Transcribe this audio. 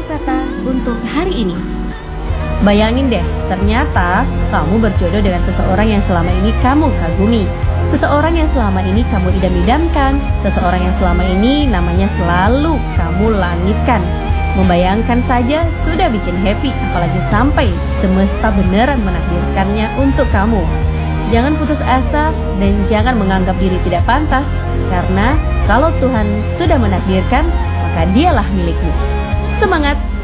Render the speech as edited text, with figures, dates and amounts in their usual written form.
kata untuk hari ini. Bayangin deh, ternyata kamu berjodoh dengan seseorang yang selama ini kamu kagumi, seseorang yang selama ini kamu idam-idamkan, seseorang yang selama ini namanya selalu kamu langitkan. Membayangkan saja sudah bikin happy, apalagi sampai semesta beneran menakdirkannya untuk kamu. Jangan putus asa dan jangan menganggap diri tidak pantas, karena kalau Tuhan sudah menakdirkan, maka dialah milikmu. Semangat!